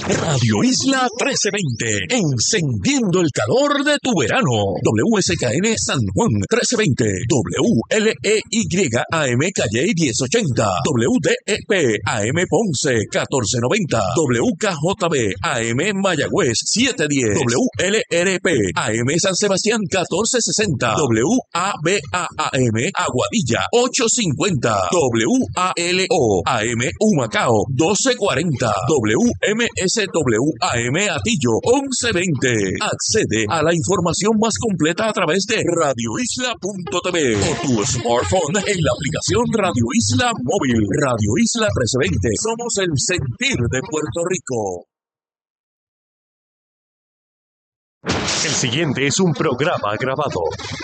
Radio Isla 1320, encendiendo el calor de tu verano. WSKN San Juan 1320, WLEY AM Calle 1080, WDEP AM Ponce 1490, WKJB AM Mayagüez 710, WLRP AM San Sebastián 1460, WABA-AM Aguadilla 850, WALO AM Humacao 1240, WMSW-AM Atillo 1120. Accede a la información más completa a través de radioisla.tv o tu smartphone en la aplicación Radio Isla Móvil. Radio Isla 1320. Somos el sentir de Puerto Rico. El siguiente es un programa grabado.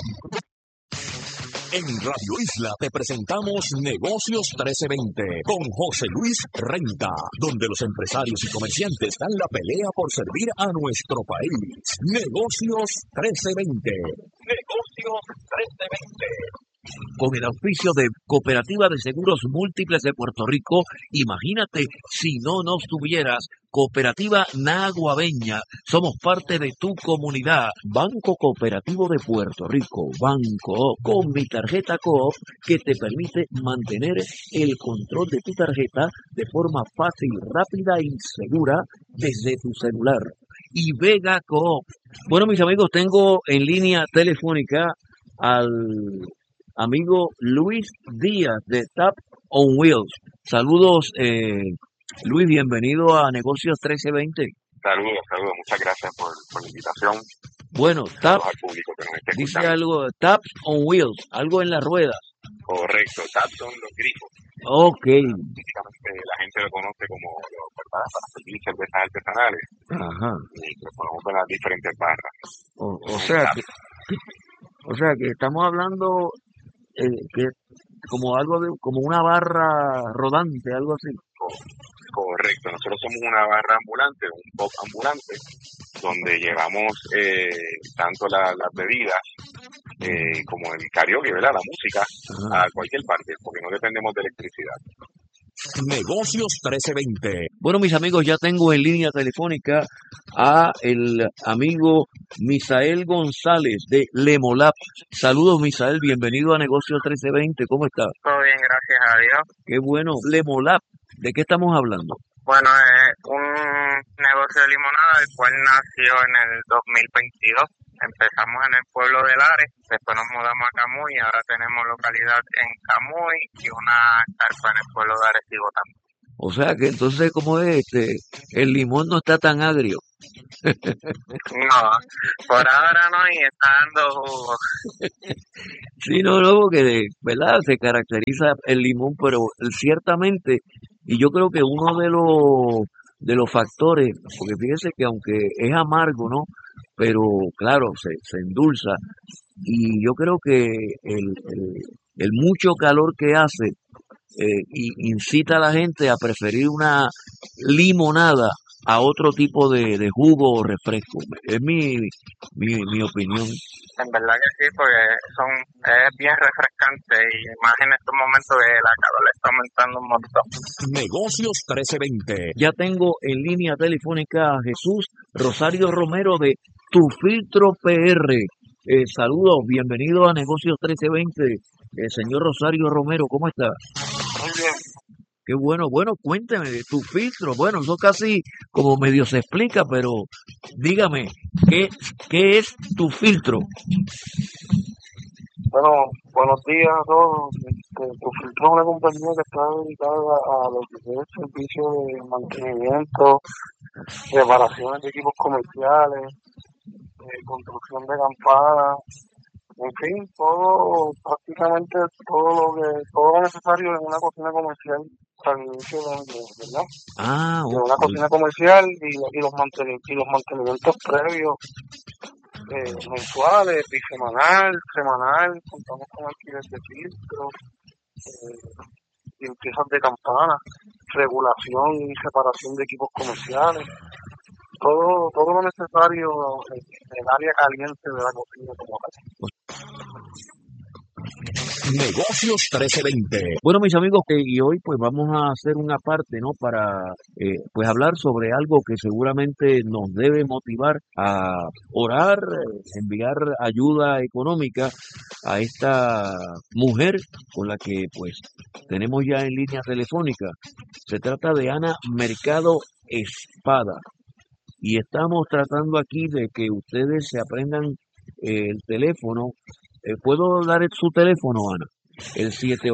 En Radio Isla te presentamos Negocios 1320 con José Luis Renta, donde los empresarios y comerciantes dan la pelea por servir a nuestro país. Negocios 1320. Negocios 1320. Con el auspicio de Cooperativa de Seguros Múltiples de Puerto Rico, imagínate si no nos tuvieras. Cooperativa Naguabeña, somos parte de tu comunidad. Banco Cooperativo de Puerto Rico, Banco, con mi tarjeta Coop, que te permite mantener el control de tu tarjeta de forma fácil, rápida y segura desde tu celular. Y Vega Coop. Bueno, mis amigos, tengo en línea telefónica al amigo Luis Díaz de Tap on Wheels. Saludos, Luis, bienvenido a Negocios 1320. Saludos, muchas gracias por la invitación. Bueno, Tap, al público que nos esté dice escuchando. algo, Taps on Wheels, algo en las ruedas. Correcto, taps son los grifos. Ok. Típicamente la gente lo conoce como para servir cervezas artesanales. Ajá. Y le ponemos con las diferentes barras. O sea que estamos hablando que como algo de, como una barra rodante, algo así. Correcto, nosotros somos una barra ambulante, un pop ambulante, donde llevamos tanto las bebidas como el karaoke, ¿verdad? La música, a cualquier parte, porque no dependemos de electricidad. Negocios 1320. Bueno, mis amigos, ya tengo en línea telefónica a el amigo Misael González de Lemolab. Saludos, Misael, bienvenido a Negocios 1320. ¿Cómo estás? Todo bien, gracias a Dios. Qué bueno. Lemolab, ¿de qué estamos hablando? Bueno, es un negocio de limonada, el cual nació en el 2022. Empezamos en el pueblo de Lares, después nos mudamos a Camuy, ahora tenemos localidad en Camuy y una carpa en el pueblo de Arecibo también. O sea que entonces, ¿cómo es? El limón no está tan agrio. No, por ahora no, y está dando jugo. Sí, no, porque, ¿verdad? Se caracteriza el limón, pero ciertamente, y yo creo que uno de los factores, porque fíjese que aunque es amargo, ¿no? Pero claro, se endulza, y yo creo que el mucho calor que hace incita a la gente a preferir una limonada a otro tipo de jugo o refresco. Es mi opinión. En verdad que sí, porque es bien refrescante y más en estos momentos que la calor está aumentando un montón. Negocios 1320. Ya tengo en línea telefónica a Jesús Rosario Romero de Tu Filtro PR. Saludos, bienvenido a Negocios 1320. Señor Rosario Romero, ¿cómo está? Muy bien. Qué bueno, cuénteme de Tu Filtro. Bueno, eso casi como medio se explica, pero dígame, ¿qué es Tu Filtro? Bueno, buenos días a todos. Tu Filtro es una compañía que está dedicada a lo que es el servicio de mantenimiento, reparaciones de equipos comerciales, construcción de campanas, en fin, prácticamente todo lo necesario en una cocina comercial al inicio de, ¿verdad? Okay. De una cocina comercial y los mantenimientos previos, mensuales, bisemanal, semanal, contamos con alquiler de filtros, limpiezas de campanas, regulación y separación de equipos comerciales, todo lo necesario en el área caliente de la cocina como tal. Negocios 1320. Bueno, mis amigos, y hoy pues vamos a hacer una parte, ¿no? Para pues hablar sobre algo que seguramente nos debe motivar a orar, enviar ayuda económica a esta mujer con la que pues tenemos ya en línea telefónica. Se trata de Ana Mercado Espada. Y estamos tratando aquí de que ustedes se aprendan el teléfono. ¿Puedo dar su teléfono, Ana? El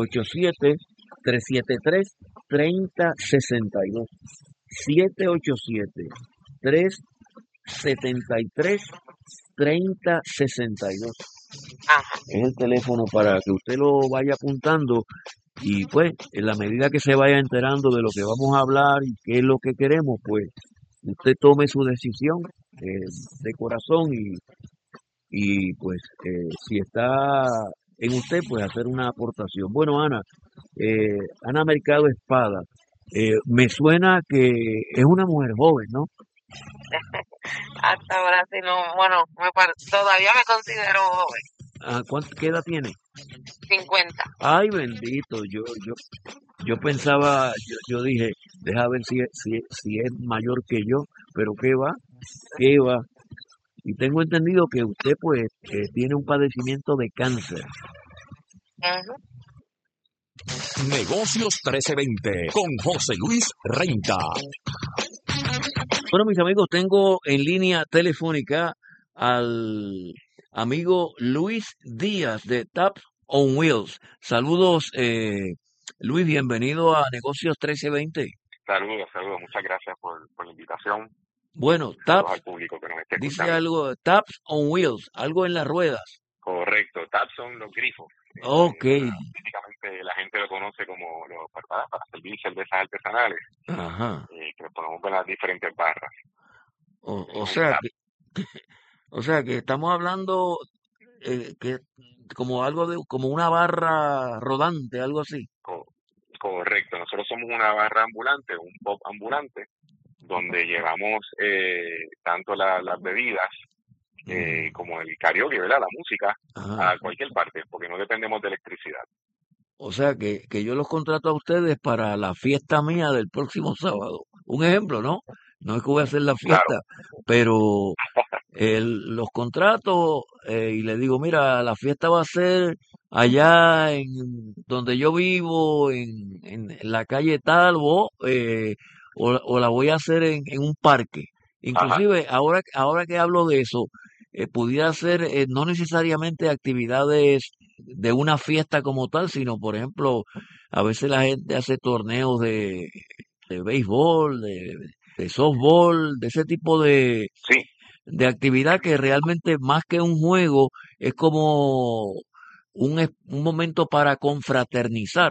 787-373-3062. 787-373-3062. Es el teléfono para que usted lo vaya apuntando y pues en la medida que se vaya enterando de lo que vamos a hablar y qué es lo que queremos, pues usted tome su decisión de corazón y pues si está en usted, pues hacer una aportación. Bueno, Ana, Ana Mercado Espada, me suena que es una mujer joven, ¿no? Hasta ahora sí no, bueno, todavía me considero joven. ¿Qué edad tiene? 50. Ay, bendito, yo pensaba, yo dije, deja ver si es mayor que yo, pero qué va. Y tengo entendido que usted pues tiene un padecimiento de cáncer. Ujú. Negocios 1320 con José Luis Renta. Bueno, mis amigos, tengo en línea telefónica al amigo Luis Díaz de Taps on Wheels. Saludos, Luis, bienvenido a Negocios 1320. Saludos, muchas gracias por la invitación. Bueno, Saludos al Taps, público que nos esté dice escuchando. algo, Taps on Wheels, algo en las ruedas. Correcto, taps son los grifos. Ok, Típicamente la gente lo conoce como los para servir cervezas artesanales, ajá. que le ponemos en las diferentes barras. O Un sea tap. que, o sea que estamos hablando que como algo como una barra rodante, algo así. Correcto, nosotros somos una barra ambulante, un pop ambulante, donde llevamos tanto las bebidas como el karaoke, ¿verdad? La música, Ajá. a cualquier parte, porque no dependemos de electricidad. O sea que yo los contrato a ustedes para la fiesta mía del próximo sábado. Un ejemplo, ¿no? No es que voy a hacer la Claro, fiesta, pero los contrato y les digo, mira, la fiesta va a ser allá en donde yo vivo, en la calle tal, o la voy a hacer en un parque. ajá, Inclusive, ahora que hablo de eso, pudiera ser no necesariamente actividades de una fiesta como tal, sino, por ejemplo, a veces la gente hace torneos de béisbol, de softball, de ese tipo sí, de actividad que realmente más que un juego es como un momento para confraternizar.